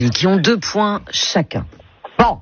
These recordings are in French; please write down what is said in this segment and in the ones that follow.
qui ont 2 points chacun. Bon.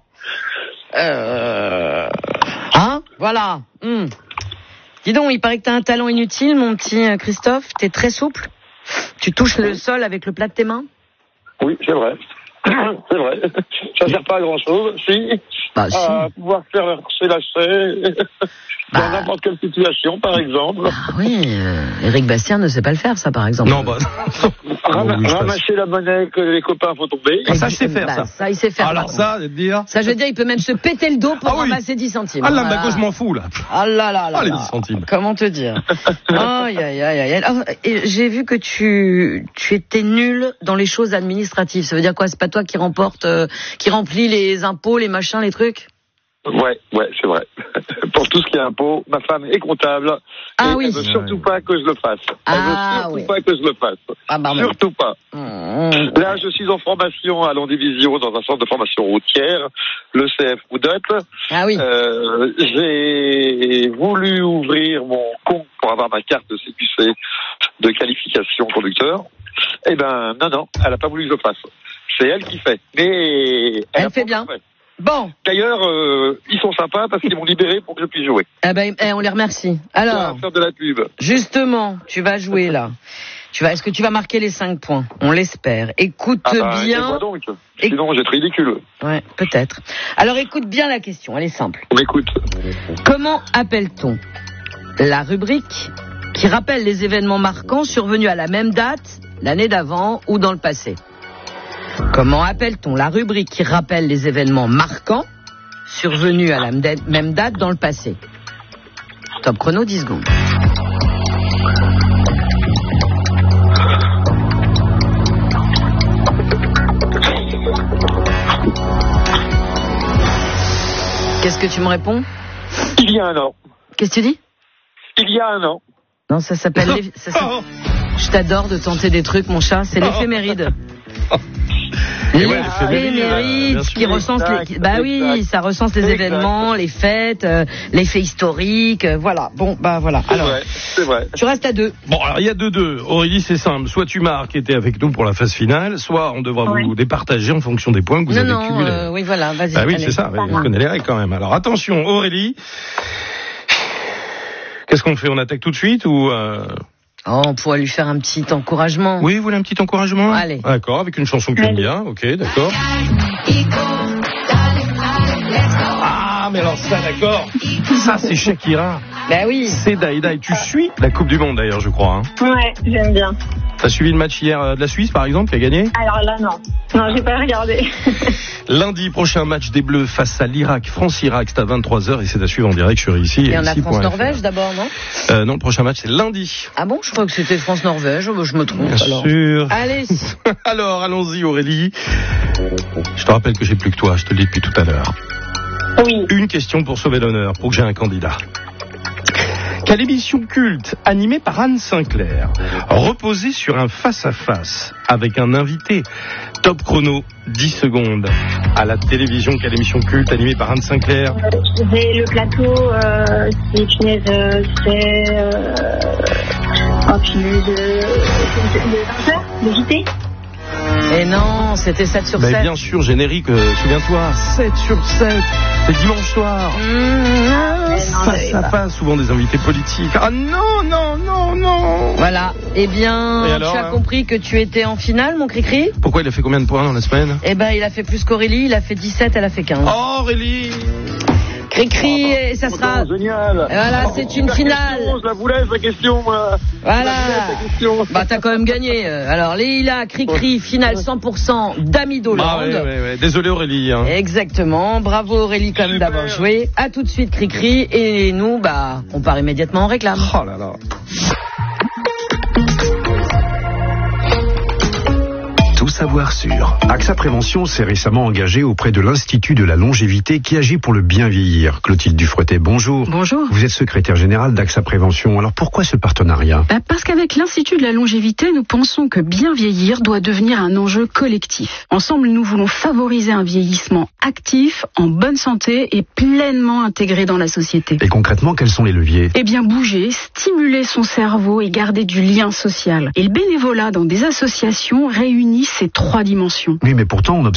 Voilà. Dis donc, il paraît que t'as un talent inutile, mon petit Christophe. T'es très souple. Tu touches le sol avec le plat de tes mains. Oui, c'est vrai. C'est vrai. Ça ne sert pas à grand-chose, si. Pouvoir faire lâcher dans n'importe quelle situation, par exemple. Oui, Éric Bastien ne sait pas le faire, ça, par exemple. Non, ramasser la monnaie que les copains font tomber. Ça, je sais faire, ça. Ça, il sait faire. Alors ça, je veux dire... Ça, je veux dire, il peut même se péter le dos pour ramasser 10 centimes. Ah là, d'accord, je m'en fous, là. Ah là là là. Les 10 centimes. Comment te dire? Aïe, aïe, aïe, aïe. Alors, j'ai vu que tu étais nul dans les choses administratives. Ça veut dire quoi? C'est pas toi qui remplis les impôts, les machins, les trucs? Ouais, c'est vrai. Pour tout ce qui est impôts, ma femme est comptable. Ah et oui. Elle veut surtout pas que je le fasse. Pas que je le fasse. Surtout pas. Là, je suis en formation à Landivisiau dans un centre de formation routière, le CF Roudot. Ah oui. J'ai voulu ouvrir mon compte pour avoir ma carte de CQC de qualification conducteur. Eh ben, non, elle a pas voulu que je le fasse. C'est elle qui fait. Mais elle fait bien. Bon. D'ailleurs, ils sont sympas parce qu'ils m'ont libéré pour que je puisse jouer. Eh ben, on les remercie. Alors, faire de la pub. Justement, tu vas jouer là. Est-ce que tu vas marquer les 5 points? On l'espère. Écoute bien. Donc. Sinon, j'ai été ridicule. Ouais, peut-être. Alors, écoute bien la question. Elle est simple. On m'écoute. Comment appelle-t-on la rubrique qui rappelle les événements marquants survenus à la même date, l'année d'avant ou dans le passé? Comment appelle-t-on la rubrique qui rappelle les événements marquants survenus à la même date dans le passé? Top chrono, 10 secondes. Qu'est-ce que tu me réponds? Il y a un an. Qu'est-ce que tu dis? Il y a un an. Non, ça s'appelle... Je t'adore de tenter des trucs, mon chat. C'est l'éphéméride. L'éphéméride qui recense ça recense les événements, les fêtes, les faits historiques, voilà. Bon, voilà. Alors, c'est vrai. Tu restes à 2. Bon, alors il y a 2-2. Aurélie, c'est simple. Soit tu marques et t'es avec nous pour la phase finale, soit on devra vous départager en fonction des points que vous avez cumulés. Oui, voilà, vas-y. Oui, c'est ça. On connaît les règles quand même. Alors attention, Aurélie. Qu'est-ce qu'on fait? On attaque tout de suite ou on pourrait lui faire un petit encouragement. Oui, vous voulez un petit encouragement? Allez. D'accord, avec une chanson que j'aime bien. Ok, d'accord. Ah, mais alors ça, d'accord. Ça, c'est Shakira. Ben oui. C'est Daïda. Et tu suis la Coupe du Monde, d'ailleurs, je crois. Ouais, j'aime bien. T'as suivi le match hier de la Suisse, par exemple, qui a gagné? Alors là, non. Non, j'ai pas regardé. Lundi, prochain match des Bleus face à l'Irak. France-Irak, c'est à 23h et c'est à suivre en direct sur ici. Et on a France-Norvège d'abord, non? Non, le prochain match, c'est lundi. Ah bon? Je crois que c'était France-Norvège. Je me trompe. Bien sûr. Allez. Alors, allons-y, Aurélie. Je te rappelle que j'ai plus que toi. Je te le dis depuis tout à l'heure. Oui. Une question pour sauver l'honneur, pour que j'ai un candidat. Quelle émission culte, animée par Anne Sinclair, reposée sur un face-à-face avec un invité? Top chrono, 10 secondes. À la télévision, quelle émission culte, animée par Anne Sinclair? J'ai le plateau, c'est punaise, le 20h, le JT? Et non, c'était 7 sur 7. Mais bien sûr, générique, souviens-toi, 7 sur 7, c'est dimanche soir. Face à face, souvent des invités politiques. Ah non. Voilà, eh bien, tu as compris que tu étais en finale, mon Cricri? Pourquoi il a fait combien de points dans la semaine? Eh ben, il a fait plus qu'Aurélie, il a fait 17, elle a fait 15. Oh, Aurélie! Cricri, et ça sera... Génial. Voilà, c'est une finale. Je la voulais, la question. Voilà. T'as quand même gagné. Alors, Leïla, Cricri, finale 100% d'Ami Dollande. Ouais. Désolé, Aurélie. Exactement. Bravo, Aurélie, quand même, d'avoir joué. À tout de suite, Cricri. Et nous, on part immédiatement en réclame. Oh là là. Tout savoir sur. AXA Prévention s'est récemment engagé auprès de l'Institut de la longévité qui agit pour le bien vieillir. Clotilde Dufretet, bonjour. Bonjour. Vous êtes secrétaire générale d'AXA Prévention. Alors pourquoi ce partenariat? Parce qu'avec l'Institut de la longévité, nous pensons que bien vieillir doit devenir un enjeu collectif. Ensemble, nous voulons favoriser un vieillissement actif, en bonne santé et pleinement intégré dans la société. Et concrètement, quels sont les leviers? Eh bien, bouger, stimuler son cerveau et garder du lien social. Et le bénévolat dans des associations réunit ces 3 dimensions. Oui, mais pourtant, on observe